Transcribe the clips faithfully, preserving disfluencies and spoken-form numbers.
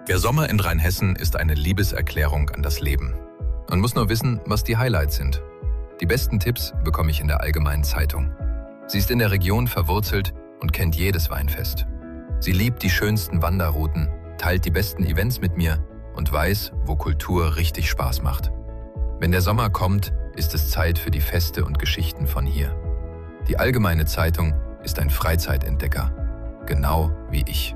Der Sommer in Rheinhessen ist eine Liebeserklärung an das Leben. Man muss nur wissen, was die Highlights sind. Die besten Tipps bekomme ich in der Allgemeinen Zeitung. Sie ist in der Region verwurzelt und kennt jedes Weinfest. Sie liebt die schönsten Wanderrouten, teilt die besten Events mit mir und weiß, wo Kultur richtig Spaß macht. Wenn der Sommer kommt, ist es Zeit für die Feste und Geschichten von hier. Die Allgemeine Zeitung ist ein Freizeitentdecker, genau wie ich.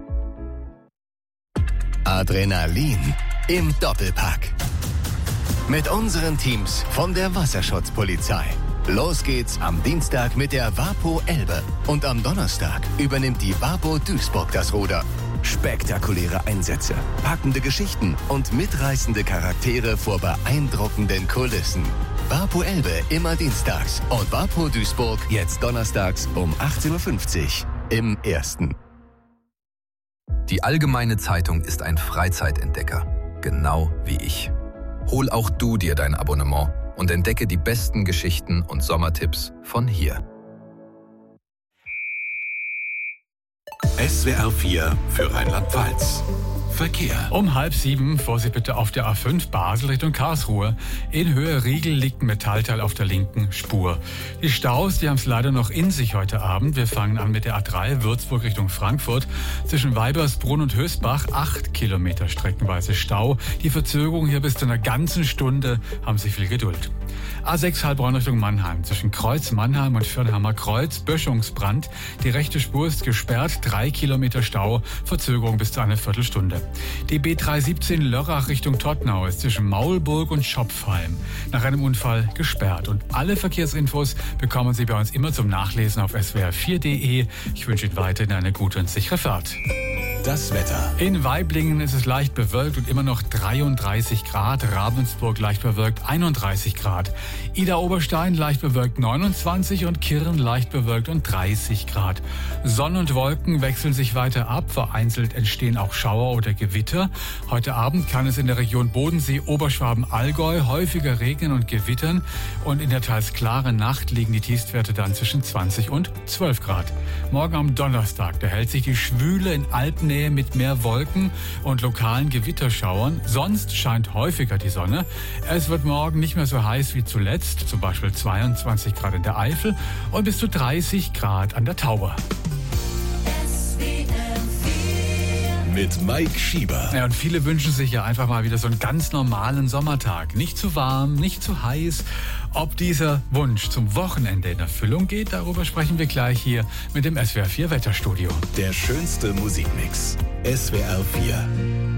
Adrenalin im Doppelpack. Mit unseren Teams von der Wasserschutzpolizei. Los geht's am Dienstag mit der WaPo Elbe. Und am Donnerstag übernimmt die WaPo Duisburg das Ruder. Spektakuläre Einsätze, packende Geschichten und mitreißende Charaktere vor beeindruckenden Kulissen. WaPo Elbe immer dienstags und WaPo Duisburg jetzt donnerstags um achtzehn Uhr fünfzig im Ersten. Die Allgemeine Zeitung ist ein Freizeitentdecker, genau wie ich. Hol auch du dir dein Abonnement und entdecke die besten Geschichten und Sommertipps von hier. S W R vier für Rheinland-Pfalz. Verkehr. Um halb sieben, Vorsicht bitte auf der A fünf Basel Richtung Karlsruhe. In Höhe Riegel liegt ein Metallteil auf der linken Spur. Die Staus, die haben es leider noch in sich heute Abend. Wir fangen an mit der A drei Würzburg Richtung Frankfurt. Zwischen Weibersbrunn und Hösbach acht Kilometer streckenweise Stau. Die Verzögerung hier bis zu einer ganzen Stunde. Haben Sie viel Geduld. A sechs Heilbronn Richtung Mannheim. Zwischen Kreuz Mannheim und Förnheimer Kreuz Böschungsbrand. Die rechte Spur ist gesperrt. Drei Kilometer Stau. Verzögerung bis zu einer Viertelstunde. Die B drei siebzehn Lörrach Richtung Todtnau ist zwischen Maulburg und Schopfheim nach einem Unfall gesperrt. Und alle Verkehrsinfos bekommen Sie bei uns immer zum Nachlesen auf S W R vier Punkt de. Ich wünsche Ihnen weiterhin eine gute und sichere Fahrt. Das Wetter. In Waiblingen ist es leicht bewölkt und immer noch dreiunddreißig Grad. Ravensburg leicht bewölkt einunddreißig Grad. Ida-Oberstein leicht bewölkt neunundzwanzig und Kirn leicht bewölkt und dreißig Grad. Sonne und Wolken wechseln sich weiter ab. Vereinzelt entstehen auch Schauer oder Gewitter. Heute Abend kann es in der Region Bodensee, Oberschwaben, Allgäu häufiger regnen und gewittern. Und in der teils klaren Nacht liegen die Tiefstwerte dann zwischen zwanzig und zwölf Grad. Morgen am Donnerstag, da hält sich die Schwüle in Alpen mit mehr Wolken und lokalen Gewitterschauern. Sonst scheint häufiger die Sonne. Es wird morgen nicht mehr so heiß wie zuletzt, zum Beispiel zweiundzwanzig Grad in der Eifel und bis zu dreißig Grad an der Tauber. Mit Mike Schieber. Ja, und viele wünschen sich ja einfach mal wieder so einen ganz normalen Sommertag. Nicht zu warm, nicht zu heiß. Ob dieser Wunsch zum Wochenende in Erfüllung geht, darüber sprechen wir gleich hier mit dem S W R vier Wetterstudio. Der schönste Musikmix. S W R vier.